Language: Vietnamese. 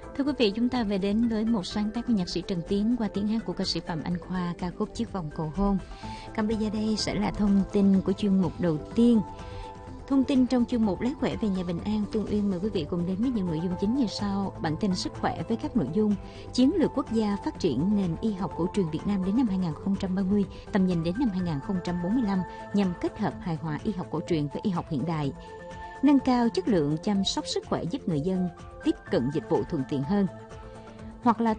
Thưa quý vị, chúng ta về đến với một sáng tác của nhạc sĩ Trần Tiến qua tiếng hát của ca sĩ Phạm Anh Khoa, ca khúc Chiếc vòng cầu hôn. Còn bây giờ đây sẽ là thông tin của chuyên mục đầu tiên. Thông tin trong chuyên mục Lấy khỏe về nhà Bình An. Phương Uyên mời quý vị cùng đến với những nội dung chính như sau. Bản tin sức khỏe với các nội dung: chiến lược quốc gia phát triển nền y học cổ truyền Việt Nam đến năm 2030, tầm nhìn đến năm 2045 nhằm kết hợp hài hòa y học cổ truyền với y học hiện đại, nâng cao chất lượng chăm sóc sức khỏe giúp người dân tiếp cận dịch vụ thuận tiện hơn. Hoặc là